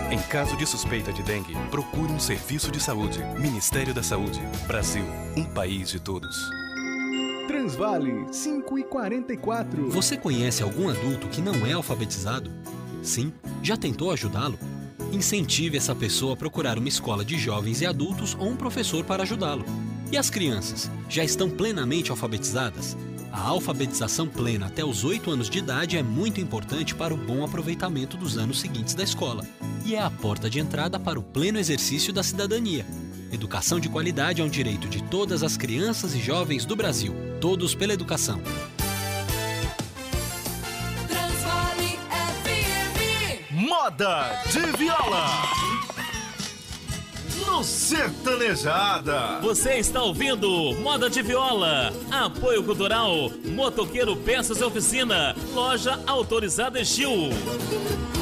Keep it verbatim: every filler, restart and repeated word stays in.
Em caso de suspeita de dengue, procure um serviço de saúde. Ministério da Saúde. Brasil, um país de todos. Transvale, cinco e quarenta e quatro. Você conhece algum adulto que não é alfabetizado? Sim? Já tentou ajudá-lo? Incentive essa pessoa a procurar uma escola de jovens e adultos ou um professor para ajudá-lo. E as crianças, já estão plenamente alfabetizadas? A alfabetização plena até os oito anos de idade é muito importante para o bom aproveitamento dos anos seguintes da escola e é a porta de entrada para o pleno exercício da cidadania. Educação de qualidade é um direito de todas as crianças e jovens do Brasil. Todos pela educação. Transvale F M. Moda de viola. No Sertanejada. Você está ouvindo Moda de Viola. Apoio Cultural Motoqueiro Peças e Oficina. Loja autorizada Estil.